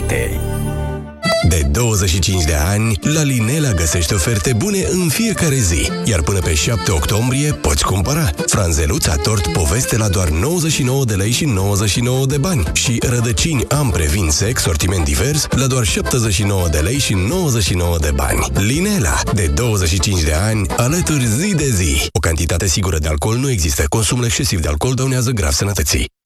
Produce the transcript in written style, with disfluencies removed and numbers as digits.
oferte. De 25 de ani, la Linela găsești oferte bune în fiecare zi, iar până pe 7 octombrie poți cumpăra franzeluța tort poveste la doar 99 de lei și 99 de bani și rădăcini ampre vin sec, sortiment divers, la doar 79 de lei și 99 de bani. Linela, de 25 de ani, alături zi de zi. O cantitate sigură de alcool nu există. Consumul excesiv de alcool dăunează grav sănătății.